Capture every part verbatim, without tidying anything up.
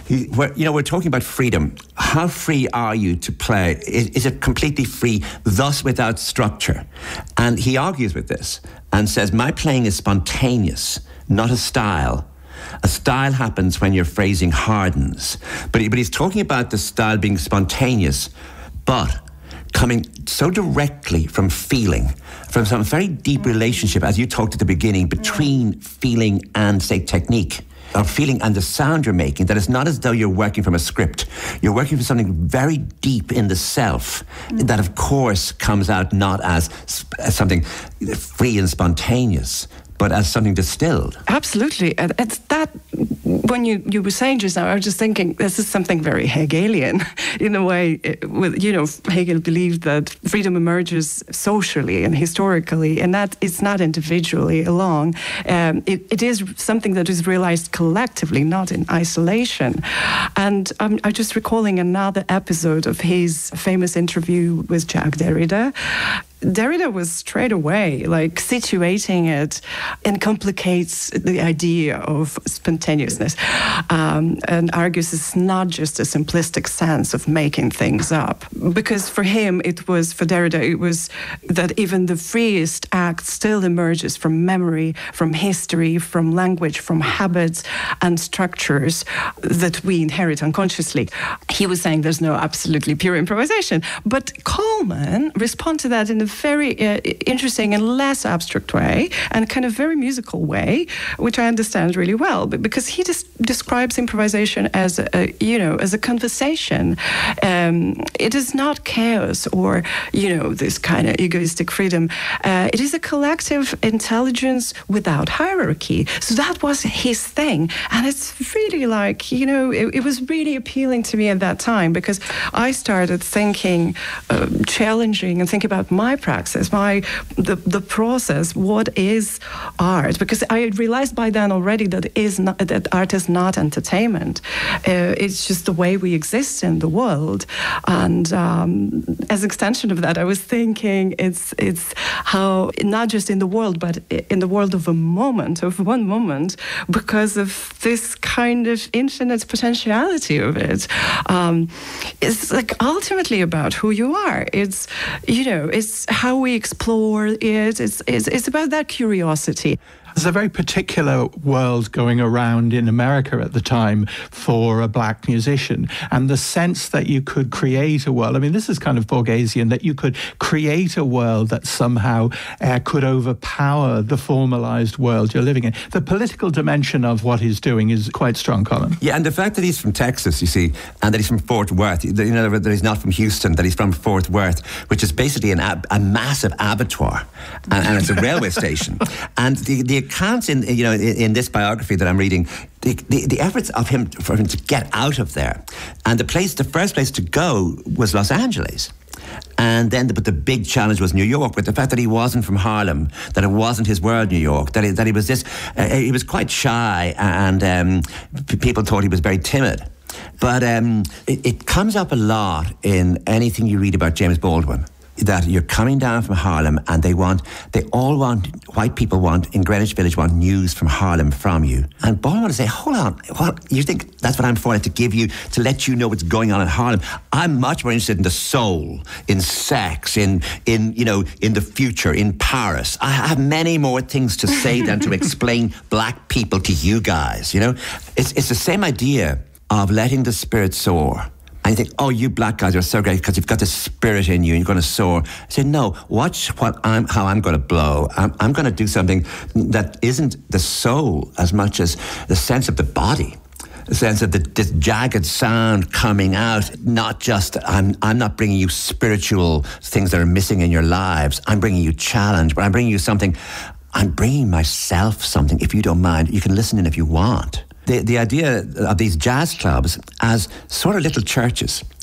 He, we're, you know, we're talking about freedom. How free are you to play? Is, is it completely free, thus without structure? And he argues with this and says, my playing is spontaneous, not a style. A style happens when your phrasing hardens. But, he, but he's talking about the style being spontaneous, but coming so directly from feeling, from some very deep relationship, as you talked at the beginning, between feeling and, say, technique, or feeling and the sound you're making, that it's not as though you're working from a script. You're working from something very deep in the self, mm. that, of course, comes out not as, as something free and spontaneous, but as something distilled. Absolutely. And it's that, when you, you were saying just now, I was just thinking, this is something very Hegelian, in a way. With, you know, Hegel believed that freedom emerges socially and historically, and that it's not individually alone. Um, it, it is something that is realized collectively, not in isolation. And um, I'm just recalling another episode of his famous interview with Jacques Derrida. Derrida was straight away like situating it and complicates the idea of spontaneousness, um, and argues it's not just a simplistic sense of making things up. Because for him, it was, for Derrida, it was that even the freest act still emerges from memory, from history, from language, from habits and structures that we inherit unconsciously. He was saying there's no absolutely pure improvisation. But Coleman responded to that in a very uh, interesting and less abstract way, and kind of very musical way, which I understand really well, but because he just describes improvisation as a, you know, as a conversation. Um, it is not chaos or, you know, this kind of egoistic freedom. Uh, it is a collective intelligence without hierarchy. So that was his thing, and it's really like, you know, it, it was really appealing to me at that time, because I started thinking, uh, challenging and thinking about my praxis, my the, the process, what is art? Because I realized by then already that is not, that art is not entertainment. Uh, it's just the way we exist in the world. And um, as an extension of that, I was thinking it's it's how, not just in the world, but in the world of a moment, of one moment, because of this kind of infinite potentiality of it. Um, it's like ultimately about who you are. It's, you know, it's how we explore it. It's, it's, it's about that curiosity. There's a very particular world going around in America at the time for a black musician, and the sense that you could create a world, I mean, this is kind of Borgesian, that you could create a world that somehow uh, could overpower the formalized world you're living in. The political dimension of what he's doing is quite strong, Colin. Yeah, and the fact that he's from Texas, you see, and that he's from Fort Worth, you know, that he's not from Houston, that he's from Fort Worth, which is basically an ab- a massive abattoir, and, and it's a railway station. And the, the accounts in, you know, in, in this biography that I'm reading, the, the, the efforts of him for him to get out of there, and the place, the first place to go was Los Angeles. And then, the, but the big challenge was New York, with the fact that he wasn't from Harlem, that it wasn't his world, New York, that he, that he was this, uh, he was quite shy, and um, p- people thought he was very timid. But um, it, it comes up a lot in anything you read about James Baldwin, that you're coming down from Harlem and they want, they all want, white people want, in Greenwich Village, want news from Harlem from you. And Baldwin would say, hold on, what, you think that's what I'm for, to give you, to let you know what's going on in Harlem? I'm much more interested in the soul, in sex, in, in you know, in the future, in Paris. I have many more things to say than to explain black people to you guys, you know? It's, it's the same idea of letting the spirit soar. And you think, oh, you black guys are so great because you've got this spirit in you and you're going to soar. I say, no, watch what I'm, how I'm going to blow. I'm, I'm going to do something that isn't the soul as much as the sense of the body. The sense of the, this jagged sound coming out, not just, I'm, I'm not bringing you spiritual things that are missing in your lives. I'm bringing you challenge, but I'm bringing you something. I'm bringing myself something, if you don't mind. You can listen in if you want. The, the idea of these jazz clubs as sort of little churches,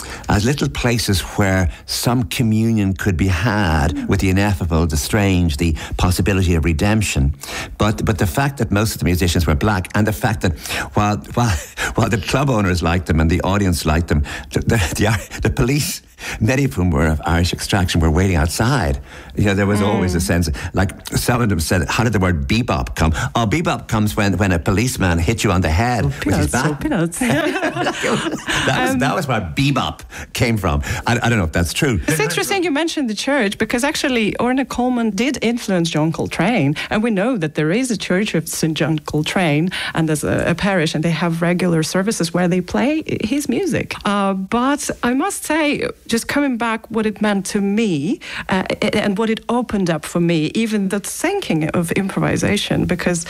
as little places where some communion could be had with the ineffable, the strange, the possibility of redemption. But but the fact that most of the musicians were black, and the fact that while while while the club owners liked them and the audience liked them, the the, the, the police, many of whom were of Irish extraction, were waiting outside. You know, there was mm. always a sense, like some of them said, how did the word bebop come? Oh, bebop comes when, when a policeman hit you on the head oh, with his bat. Oh, peanuts. that, was, um, that was where bebop came from. I, I don't know if that's true. It's interesting you mentioned the church, because actually Ornette Coleman did influence John Coltrane, and we know that there is a church of Saint John Coltrane, and there's a, a parish, and they have regular services where they play his music. Uh, but I must say, just coming back, what it meant to me uh, and what it opened up for me, even the thinking of improvisation, because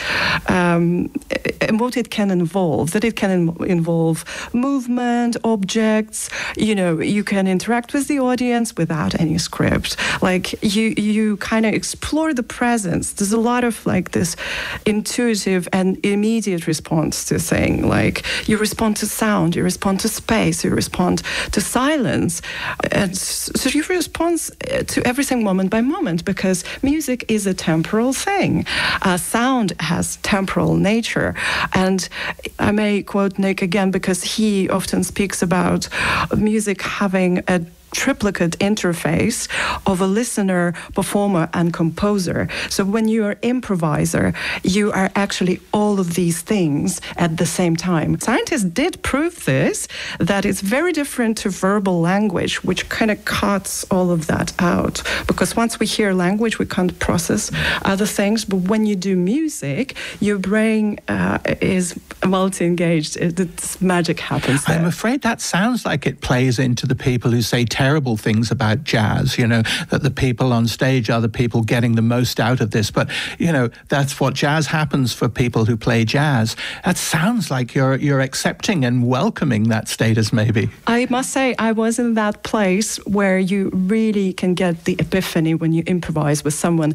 um, and what it can involve, that it can in- involve movement, objects, you know, you can interact with the audience without any script. Like you, you kind of explore the presence. There's a lot of like this intuitive and immediate response to thing. Like you respond to sound, you respond to space, you respond to silence. And so you respond to everything moment by moment, because music is a temporal thing. Uh, sound has temporal nature. And I may quote Nick again, because he often speaks about music having a triplicate interface of a listener, performer, and composer. So when you are improviser, you are actually all of these things at the same time. Scientists did prove this, that it's very different to verbal language, which kind of cuts all of that out. Because once we hear language, we can't process other things. But when you do music, your brain uh, is multi-engaged. It's magic happens there. I'm afraid that sounds like it plays into the people who say terrible things about jazz, you know, that the people on stage are the people getting the most out of this. But, you know, that's what jazz happens for people who play jazz. That sounds like you're you're accepting and welcoming that status, maybe. I must say, I was in that place where you really can get the epiphany when you improvise with someone.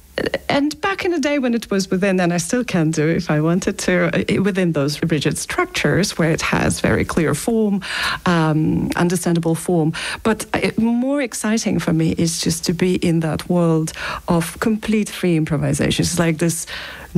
And back in the day when it was within, and I still can do if I wanted to, within those rigid structures where it has very clear form, um, understandable form. But it, more exciting for me is just to be in that world of complete free improvisation. It's like this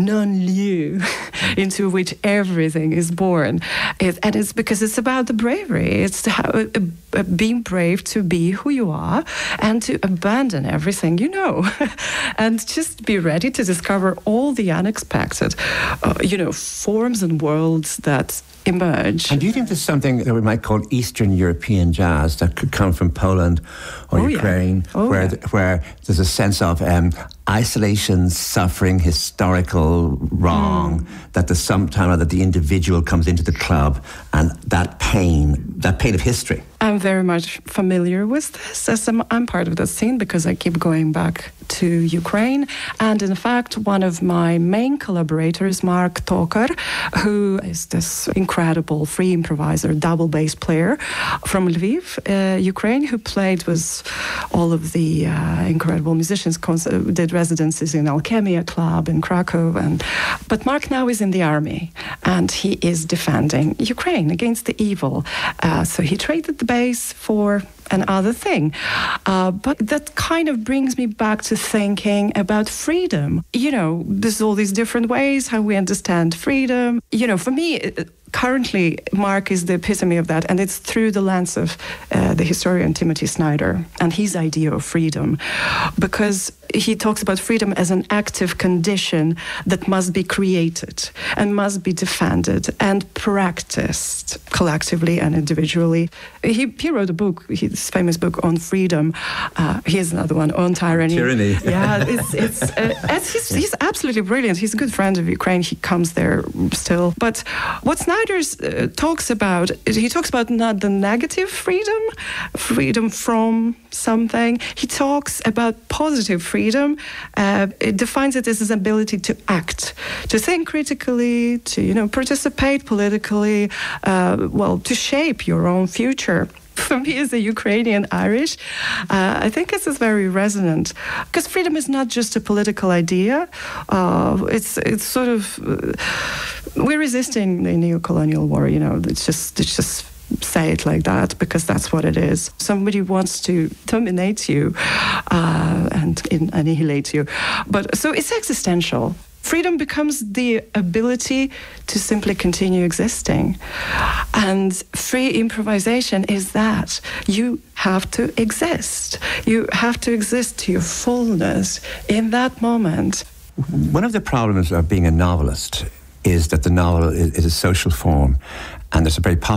non-lieu into which everything is born. It, and it's because it's about the bravery. It's to have, uh, uh, being brave to be who you are and to abandon everything you know. And just be ready to discover all the unexpected, uh, you know, forms and worlds that emerge. And do you think there's something that we might call Eastern European jazz that could come from Poland or oh, Ukraine, yeah. oh, where yeah. th- where there's a sense of um, isolation, suffering, historical wrong, mm. that there's some time that the individual comes into the club, and that pain, that pain of history? I'm very much familiar with this, as I'm, I'm part of the scene because I keep going back to Ukraine. And in fact, one of my main collaborators, Mark Tokar, who is this incredible free improviser, double bass player from Lviv, uh, Ukraine, who played with all of the uh, incredible musicians, did residencies in Alchemia Club in Krakow. And, but Mark now is in the army, and he is defending Ukraine against the evil. Uh, so he traded the bass for another thing. Uh, but that kind of brings me back to thinking about freedom. You know, there's all these different ways how we understand freedom. You know, for me, currently, Mark is the epitome of that, and it's through the lens of uh, the historian Timothy Snyder and his idea of freedom, because he talks about freedom as an active condition that must be created and must be defended and practiced collectively and individually. He, he wrote a book, his famous book on freedom. Uh, here's another one on tyranny. Tyranny. Yeah, it's, it's, uh, it's he's, he's absolutely brilliant. He's a good friend of Ukraine. He comes there still. But what Snyder uh, talks about, he talks about not the negative freedom, freedom from something. He talks about positive freedom. Freedom, uh, it defines it as his ability to act, to think critically, to you know participate politically, uh, well, to shape your own future. For me, as a Ukrainian Irish, uh, I think this is very resonant, because freedom is not just a political idea. Uh, it's it's sort of uh, we're resisting the neo-colonial war. You know, it's just it's just. say it like that because that's what it is. Somebody wants to dominate you uh, and in, annihilate you. But so it's existential. Freedom becomes the ability to simply continue existing. And free improvisation is that. You have to exist. You have to exist to your fullness in that moment. One of the problems of being a novelist is that the novel is, is a social form, and there's a very popular